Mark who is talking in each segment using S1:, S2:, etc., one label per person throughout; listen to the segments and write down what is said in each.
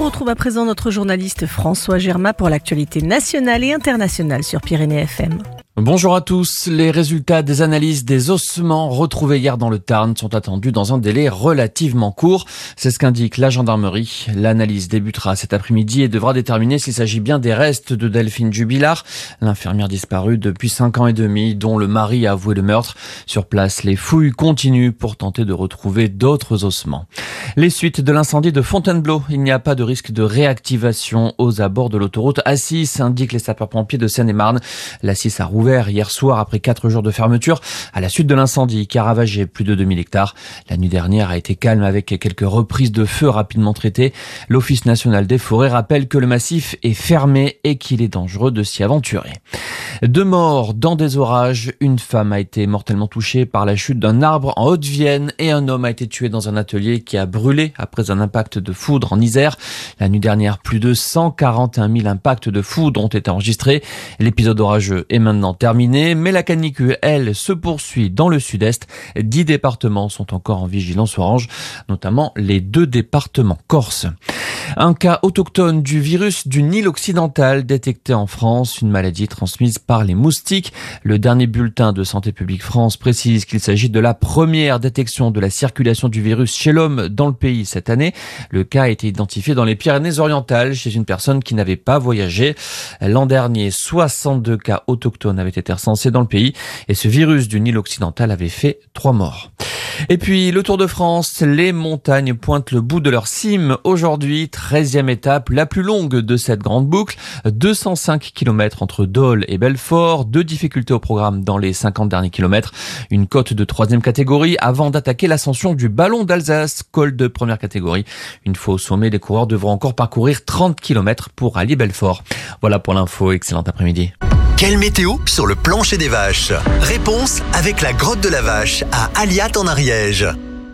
S1: retrouve à présent notre journaliste François Girma pour l'actualité nationale et internationale sur Pyrénées FM.
S2: Bonjour à tous. Les résultats des analyses des ossements retrouvés hier dans le Tarn sont attendus dans un délai relativement court. C'est ce qu'indique la gendarmerie. L'analyse débutera cet après-midi et devra déterminer s'il s'agit bien des restes de Delphine Jubilard, l'infirmière disparue depuis 5 ans et demi, dont le mari a avoué le meurtre. Sur place, les fouilles continuent pour tenter de retrouver d'autres ossements. Les suites de l'incendie de Fontainebleau. Il n'y a pas de risque de réactivation aux abords de l'autoroute A6, indiquent les sapeurs-pompiers de Seine-et-Marne. La6 a rouvert hier soir après 4 jours de fermeture à la suite de l'incendie qui a ravagé plus de 2000 hectares. La nuit dernière a été calme avec quelques reprises de feu rapidement traitées. L'Office national des forêts rappelle que le massif est fermé et qu'il est dangereux de s'y aventurer. 2 morts dans des orages. Une femme a été mortellement touchée par la chute d'un arbre en Haute-Vienne et un homme a été tué dans un atelier qui a brûlé après un impact de foudre en Isère. La nuit dernière, plus de 141 000 impacts de foudre ont été enregistrés. L'épisode orageux est maintenant terminé, mais la canicule, elle, se poursuit dans le sud-est. 10 départements sont encore en vigilance orange, notamment les 2 départements corses. Un cas autochtone du virus du Nil occidental détecté en France, une maladie transmise par les moustiques. Le dernier bulletin de Santé publique France précise qu'il s'agit de la première détection de la circulation du virus chez l'homme dans le pays cette année. Le cas a été identifié dans les Pyrénées-Orientales chez une personne qui n'avait pas voyagé. L'an dernier, 62 cas autochtones avaient été recensés dans le pays et ce virus du Nil occidental avait fait 3 morts. Et puis le Tour de France, les montagnes pointent le bout de leur cime. Aujourd'hui, 13e étape, la plus longue de cette grande boucle. 205 km entre Dole et Belfort. 2 difficultés au programme dans les 50 derniers kilomètres. Une côte de 3e catégorie avant d'attaquer l'ascension du Ballon d'Alsace, col de première catégorie. Une fois au sommet, les coureurs devront encore parcourir 30 km pour allier Belfort. Voilà pour l'info, excellent après-midi.
S3: Quelle météo sur le plancher des vaches? Réponse avec la grotte de la vache à Aliat en Ariège.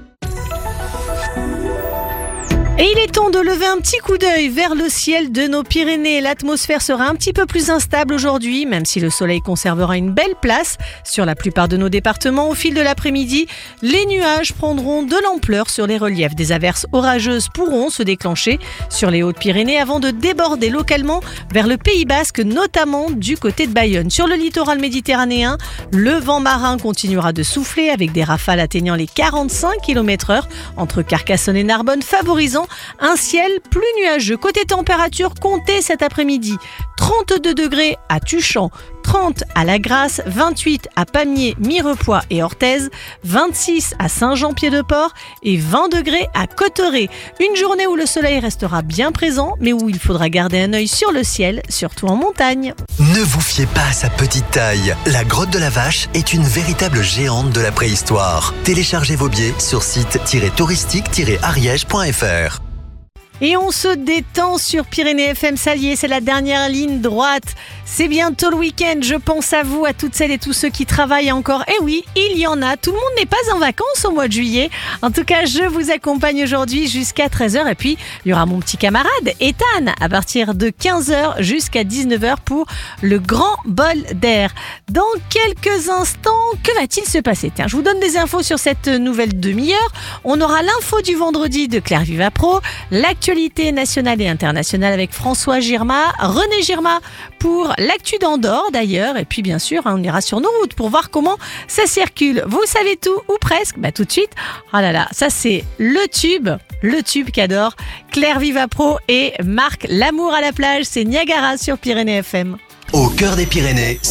S1: Et il est temps de lever un petit coup d'œil vers le ciel de nos Pyrénées. L'atmosphère sera un petit peu plus instable aujourd'hui, même si le soleil conservera une belle place sur la plupart de nos départements. Au fil de l'après-midi, les nuages prendront de l'ampleur sur les reliefs. Des averses orageuses pourront se déclencher sur les Hautes-Pyrénées avant de déborder localement vers le Pays Basque, notamment du côté de Bayonne. Sur le littoral méditerranéen, le vent marin continuera de souffler avec des rafales atteignant les 45 km/h entre Carcassonne et Narbonne, favorisant un ciel plus nuageux. Côté température, comptez cet après-midi 32 degrés à Tuchan, 30 à La Grasse, 28 à Pamiers, Mirepoix et Orthez, 26 à Saint-Jean-Pied-de-Port et 20 degrés à Cauterets. Une journée où le soleil restera bien présent, mais où il faudra garder un œil sur le ciel, surtout en montagne.
S3: Ne vous fiez pas à sa petite taille. La grotte de la vache est une véritable géante de la préhistoire. Téléchargez vos billets sur site-touristique-ariège.fr.
S1: Et on se détend sur Pyrénées FM, ça y est, c'est la dernière ligne droite. C'est bientôt le week-end, je pense à vous, à toutes celles et tous ceux qui travaillent encore. Et oui, il y en a, tout le monde n'est pas en vacances au mois de juillet. En tout cas, je vous accompagne aujourd'hui jusqu'à 13h. Et puis, il y aura mon petit camarade, Ethan, à partir de 15h jusqu'à 19h pour le grand bol d'air. Dans quelques instants, que va-t-il se passer? Tiens, je vous donne des infos sur cette nouvelle demi-heure. On aura l'info du vendredi de Claire Vivapro, l'actualité nationale et internationale avec François Girma, René Girma pour l'actu d'Andorre d'ailleurs, et puis bien sûr on ira sur nos routes pour voir comment ça circule. Vous savez tout ou presque, tout de suite. Oh là là, ça c'est le tube qu'adore Claire Vivapro et Marc. L'amour à la plage, c'est Niagara sur Pyrénées FM.
S3: Au cœur des Pyrénées,